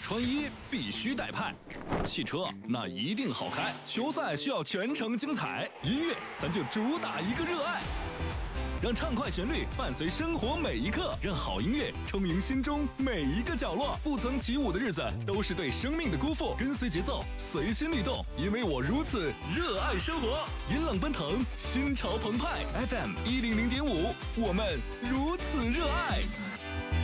穿衣必须带派，汽车那一定好开，球赛需要全程精彩，音乐咱就主打一个热爱。让畅快旋律伴随生活每一刻，让好音乐充盈心中每一个角落。不曾起舞的日子，都是对生命的辜负。跟随节奏，随心律动，因为我如此热爱生活。引冷奔腾，心潮澎湃。FM100.5，我们如此热爱。